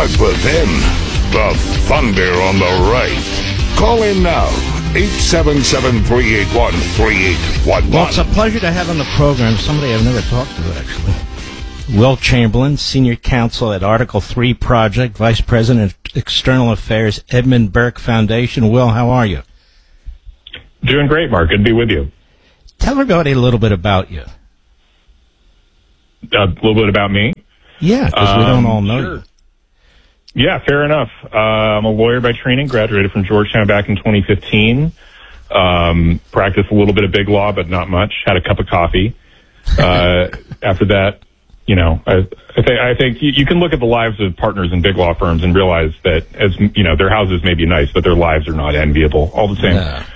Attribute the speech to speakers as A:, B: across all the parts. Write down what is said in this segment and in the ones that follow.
A: But then, the thunder on the right. Call in now. 877-381-3811.
B: Well, it's a pleasure to have on the program somebody I've never talked to, actually. Will Chamberlain, Senior Counsel at Article 3 Project, Vice President of External Affairs, Edmund Burke Foundation. Will, how are you?
C: Doing great, Mark. Good to be with you.
B: Tell everybody a little bit about you.
C: A little bit about me?
B: Yeah, because we don't all know you.
C: Yeah, fair enough. I'm a lawyer by training, graduated from Georgetown back in 2015. Practiced a little bit of big law, but not much. Had a cup of coffee. After that, you know, I think you can look at the lives of partners in big law firms and realize that, as you know, their houses may be nice, but their lives are not enviable all the same.
B: Yeah.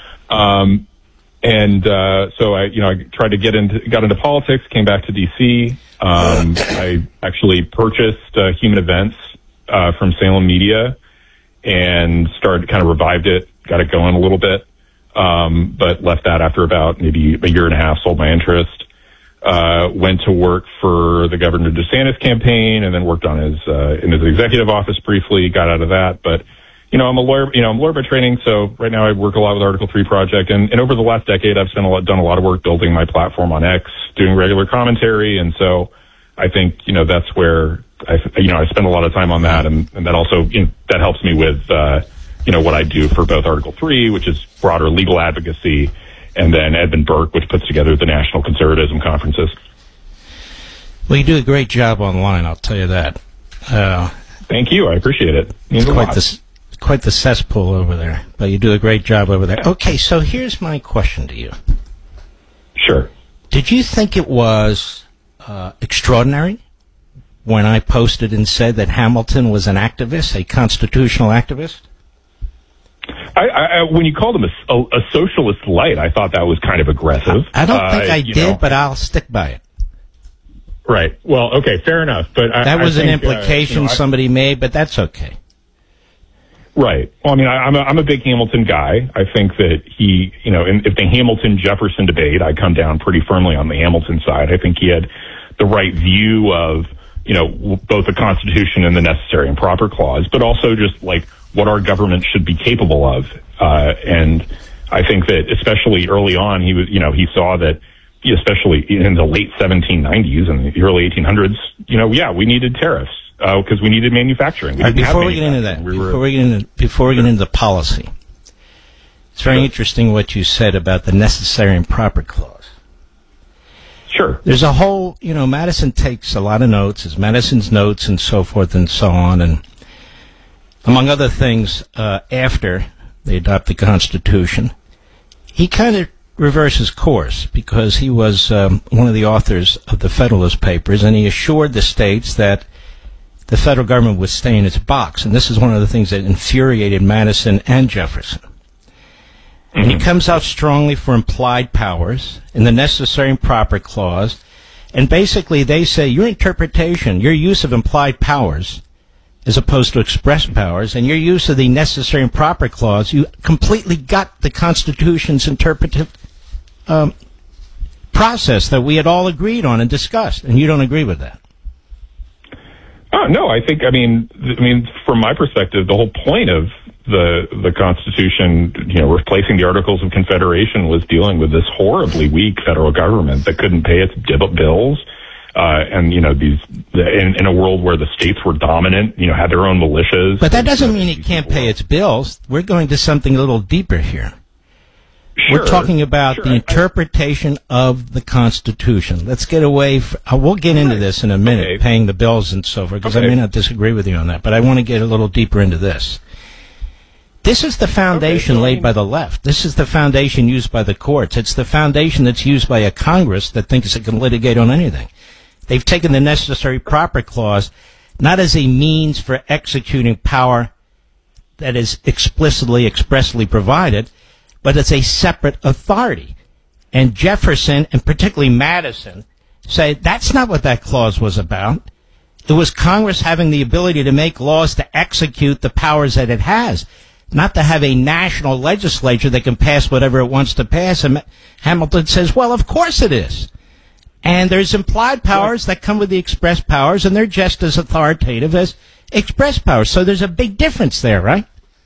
C: So I tried to got into politics, came back to DC. I actually purchased Human Events from Salem Media and kind of revived it, got it going a little bit, but left that after about maybe a year and a half, sold my interest. Went to work for the Governor DeSantis campaign and then worked on in his executive office briefly, got out of that. But, you know, I'm a lawyer by training. So right now I work a lot with Article 3 Project. And over the last decade, I've done a lot of work building my platform on X, doing regular commentary. And so I think, you know, that's where I spend a lot of time on that. And that also, that helps me with, what I do for both Article 3, which is broader legal advocacy, and then Edmund Burke, which puts together the National Conservatism Conferences.
B: Well, you do a great job online, I'll tell you that.
C: Thank you. I appreciate it.
B: Quite the cesspool over there, but you do a great job over there. Okay, so here's my question to you.
C: Sure.
B: Did you think it was extraordinary when I posted and said that Hamilton was an activist, a constitutional activist?
C: When you called him a socialist light, I thought that was kind of aggressive.
B: I don't think I did, but I'll stick by it.
C: Right. Well, okay, fair enough. But
B: that was an implication somebody made, but that's okay.
C: Right. Well, I mean, I'm a big Hamilton guy. I think that he, if the Hamilton-Jefferson debate, I come down pretty firmly on the Hamilton side. I think he had the right view of, both the Constitution and the necessary and proper clause, but also just like what our government should be capable of. And I think that especially early on, he saw that, especially in the late 1790s and the early 1800s, we needed tariffs because we needed manufacturing.
B: Before we get into that, before we get into the policy, it's very interesting what you said about the necessary and proper clause.
C: Sure.
B: There's a whole, Madison takes a lot of notes, it's Madison's notes and so forth and so on, and among other things, after they adopt the Constitution, he kind of reverses course because he was one of the authors of the Federalist Papers, and he assured the states that the federal government would stay in its box. And this is one of the things that infuriated Madison and Jefferson. Mm-hmm. And he comes out strongly for implied powers in the necessary and proper clause. And basically they say your interpretation, your use of implied powers as opposed to express powers, and your use of the necessary and proper clause, you completely got the Constitution's interpretive process that we had all agreed on and discussed, and you don't agree with that.
C: Oh, no, I mean, from my perspective, the whole point of the Constitution, replacing the Articles of Confederation was dealing with this horribly weak federal government that couldn't pay its bills. And, in a world where the states were dominant, had their own militias.
B: But that doesn't mean it can't pay its bills. We're going to something a little deeper here. Sure, we're talking about the interpretation of the Constitution. Let's get away. We'll get into this in a minute, paying the bills and so forth, because I may not disagree with you on that. But I want to get a little deeper into this. This is the foundation laid by the left. This is the foundation used by the courts. It's the foundation that's used by a Congress that thinks it can litigate on anything. They've taken the necessary proper clause not as a means for executing power that is expressly provided, but as a separate authority. And Jefferson, and particularly Madison, say that's not what that clause was about. It was Congress having the ability to make laws to execute the powers that it has, not to have a national legislature that can pass whatever it wants to pass. And Hamilton says, well, of course it is. And there's implied powers that come with the express powers, and they're just as authoritative as Express Power. So there's a big difference there, right?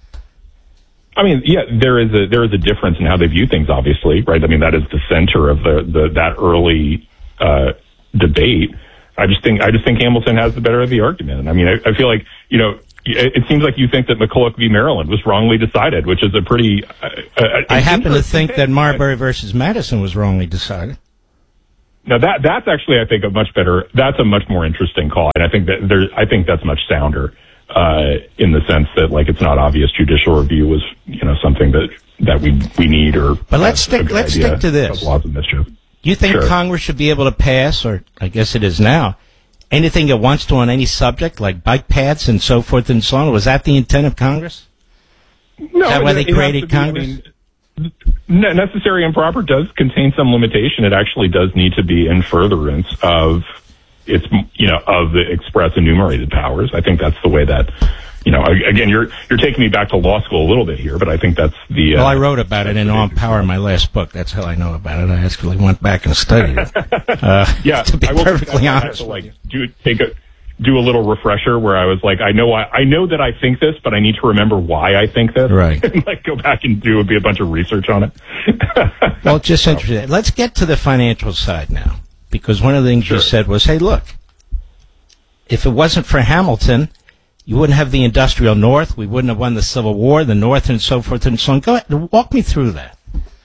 C: I mean, yeah, there is a difference in how they view things, obviously, right? I mean, that is the center of that early debate. I just think Hamilton has the better of the argument. And I mean, I feel like, it seems like you think that McCulloch v. Maryland was wrongly decided, which is a pretty.
B: I happen to think that Marbury versus Madison was wrongly decided.
C: Now that's actually, I think, that's a much more interesting call, and I think that's much sounder in the sense that, like, it's not obvious judicial review was something that we need, or.
B: But let's stick to this.
C: Laws of mischief.
B: You think Congress should be able to pass, or I guess it is now, anything it wants to on any subject, like bike paths and so forth and so on? Was that the intent of Congress?
C: No.
B: Is that why they created Congress?
C: Necessary and proper does contain some limitation. It actually does need to be in furtherance of its, of the express enumerated powers. I think that's the way that, again, you're taking me back to law school a little bit here, but I think that's the.
B: Well, I wrote about it in On Power, my last book. That's how I know about it. I actually went back and studied it.
C: Yeah,
B: to be perfectly honest,
C: I had to, do a little refresher where I was like, I know that I think this, but I need to remember why I think this.
B: Right.
C: And go back and do a bunch of research on it.
B: Well, just interesting. Let's get to the financial side now, because one of the things you said was, hey, look, if it wasn't for Hamilton, you wouldn't have the industrial North. We wouldn't have won the Civil War, the North, and so forth and so on. Go ahead, walk me through that.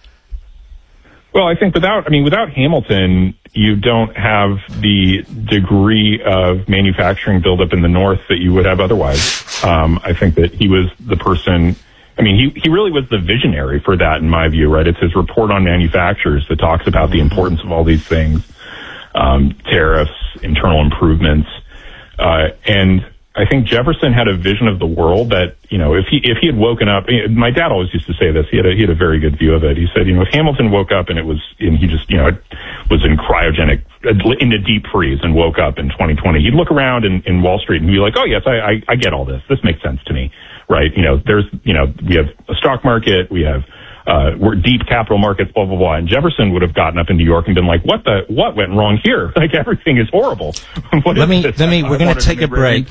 C: Well, I think without Hamilton, you don't have the degree of manufacturing buildup in the North that you would have otherwise. I think that he was the person. I mean, he really was the visionary for that, in my view. Right? It's his report on manufacturers that talks about the importance of all these things, tariffs, internal improvements, and I think Jefferson had a vision of the world that, if he had woken up, my dad always used to say this, he had a very good view of it. He said, if Hamilton woke up and he just, was in cryogenic, in a deep freeze and woke up in 2020, he'd look around in Wall Street and be like, oh yes, I get all this. This makes sense to me, right? We have a stock market, we're deep capital markets, blah, blah, blah. And Jefferson would have gotten up in New York and been like, what went wrong here? Like, everything is horrible. We're going to take a break.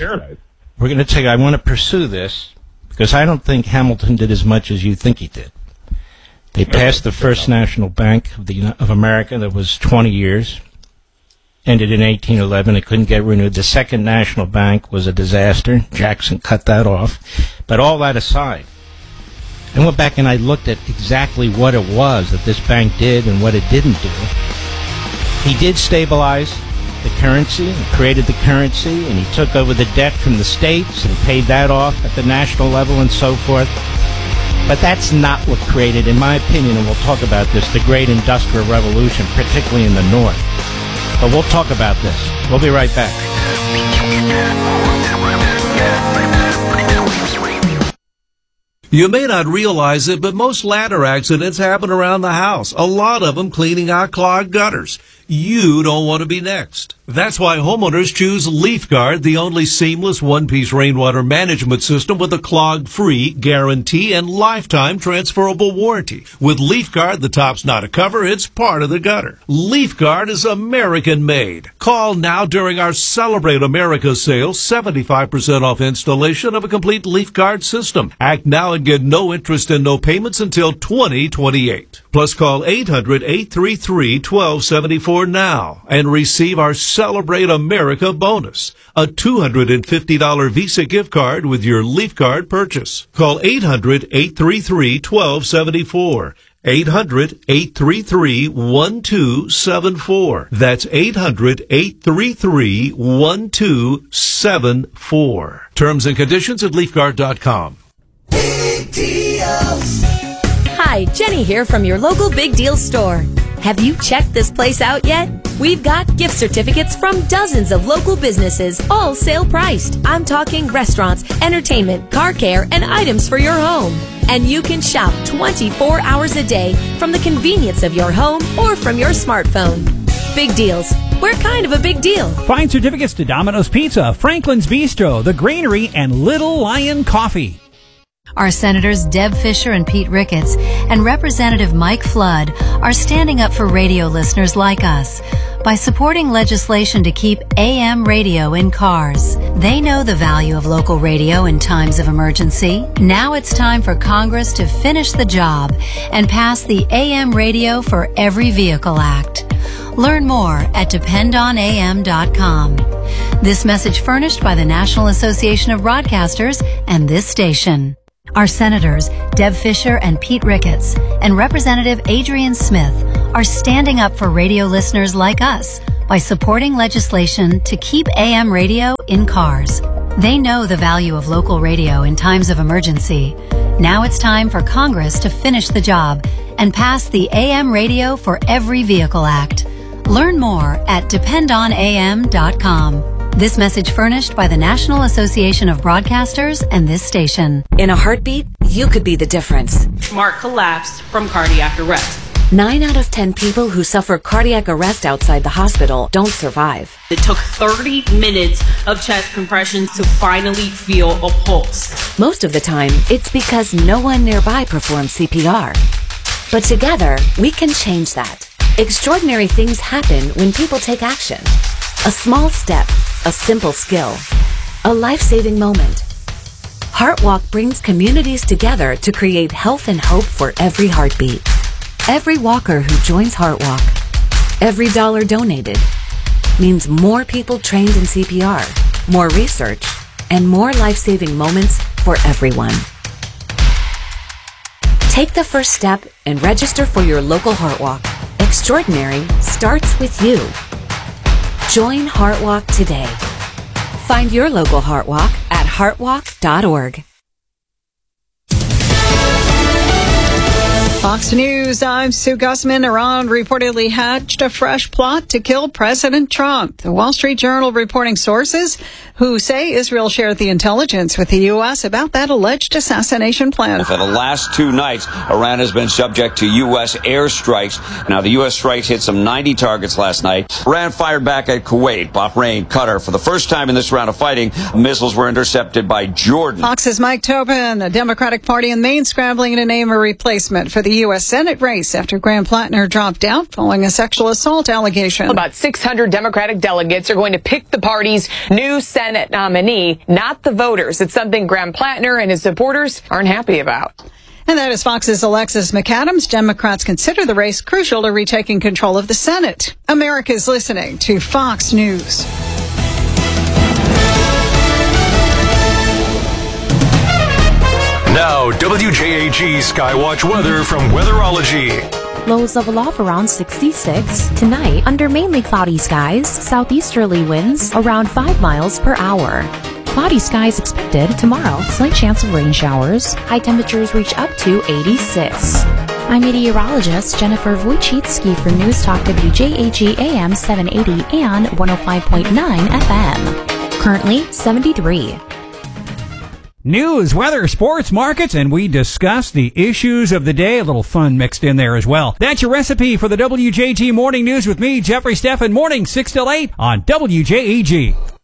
C: I want to pursue this because I don't think Hamilton did as much as you think he did. They passed the First National Bank of America that was 20 years, ended in 1811. It couldn't get renewed. The Second National Bank was a disaster. Jackson cut that off. But all that aside, I went back and I looked at exactly what it was that this bank did and what it didn't do. He did stabilize the currency and created the currency, and he took over the debt from the states and paid that off at the national level and so forth. But that's not what created, in my opinion, and we'll talk about this, the great industrial revolution, particularly in the North. But we'll talk about this. We'll be right back.
D: You may not realize it, but most ladder accidents happen around the house. A lot of them cleaning out clogged gutters. You don't want to be next. That's why homeowners choose LeafGuard, the only seamless one-piece rainwater management system with a clog-free guarantee and lifetime transferable warranty. With LeafGuard, the top's not a cover, it's part of the gutter. LeafGuard is American-made. Call now during our Celebrate America sale, 75% off installation of a complete LeafGuard system. Act now and get no interest and no payments until 2028. Plus, call 800-833-1274 now and receive our Celebrate America bonus, a $250 Visa gift card with your LeafGuard purchase. Call 800-833-1274. 800-833-1274. That's 800-833-1274. Terms and conditions at LeafGuard.com.
E: Big deals. Hi, Jenny here from your local Big Deal store. Have you checked this place out yet? We've got gift certificates from dozens of local businesses, all sale priced. I'm talking restaurants, entertainment, car care, and items for your home. And you can shop 24 hours a day from the convenience of your home or from your smartphone. Big deals. We're kind of a big deal.
F: Find certificates to Domino's Pizza, Franklin's Bistro, The Granary, and Little Lion Coffee. Our Senators Deb Fischer and Pete Ricketts and Representative Mike Flood are standing up for radio listeners like us by supporting legislation to keep AM radio in cars. They know the value of local radio in times of emergency. Now it's time for Congress to finish the job and pass the AM Radio for Every Vehicle Act. Learn more at dependonam.com. This message furnished by the National Association of Broadcasters and this station. Our Senators, Deb Fischer and Pete Ricketts, and Representative Adrian Smith are standing up for radio listeners like us by supporting legislation to keep AM radio in cars. They know the value of local radio in times of emergency. Now it's time for Congress to finish the job and pass the AM Radio for Every Vehicle Act. Learn more at dependonam.com. This message furnished by the National Association of Broadcasters and this station.
E: In a heartbeat, you could be the difference.
G: Mark collapsed from cardiac arrest.
E: 9 out of 10 people who suffer cardiac arrest outside the hospital don't survive.
G: It took 30 minutes of chest compressions to finally feel a pulse.
E: Most of the time, it's because no one nearby performs CPR. But together, we can change that. Extraordinary things happen when people take action. A small step, a simple skill, a life-saving moment. HeartWalk brings communities together to create health and hope for every heartbeat. Every walker who joins HeartWalk, every dollar donated, means more people trained in CPR, more research, and more life-saving moments for everyone. Take the first step and register for your local HeartWalk. Extraordinary starts with you. Join HeartWalk today. Find your local HeartWalk at heartwalk.org.
H: Fox News, I'm Sue Gussman. Iran reportedly hatched a fresh plot to kill President Trump. The Wall Street Journal reporting sources who say Israel shared the intelligence with the U.S. about that alleged assassination plan.
I: For the last 2 nights, Iran has been subject to U.S. airstrikes. Now, the U.S. strikes hit some 90 targets last night. Iran fired back at Kuwait, Bahrain, Qatar. For the first time in this round of fighting, missiles were intercepted by Jordan.
H: Fox's Mike Tobin. The Democratic Party in Maine scrambling to name a replacement for the U.S. Senate race after Graham Plattner dropped out following a sexual assault allegation.
J: About 600 Democratic delegates are going to pick the party's new Senate nominee, not the voters. It's something Graham Plattner and his supporters aren't happy about.
H: And that is Fox's Alexis McAdams. Democrats consider the race crucial to retaking control of the Senate. America's listening to Fox News.
K: Now, WJAG Skywatch weather from Weatherology.
L: Lows level off around 66. Tonight, under mainly cloudy skies, southeasterly winds around 5 miles per hour. Cloudy skies expected tomorrow. Slight chance of rain showers. High temperatures reach up to 86. I'm meteorologist Jennifer Wojcicki for News Talk WJAG AM 780 and 105.9 FM. Currently 73.
M: News, weather, sports, markets, and we discuss the issues of the day. A little fun mixed in there as well. That's your recipe for the WJT Morning News with me, Jeffrey Steffen. Morning 6 till 8 on WJEG.